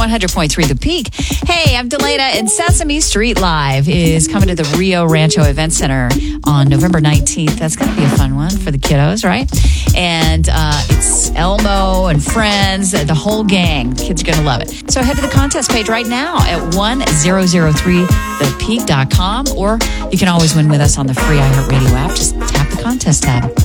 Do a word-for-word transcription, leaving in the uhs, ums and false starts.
one hundred point three The Peak. Hey, I'm Delana, and Sesame Street Live is coming to the Rio Rancho Event Center on November nineteenth. That's going to be a fun one for the kiddos, right? And uh, it's Elmo and friends, the whole gang. Kids are going to love it. So head to the contest page right now at one thousand three the peak dot com, or you can always win with us on the free iHeartRadio app. Just tap the contest tab.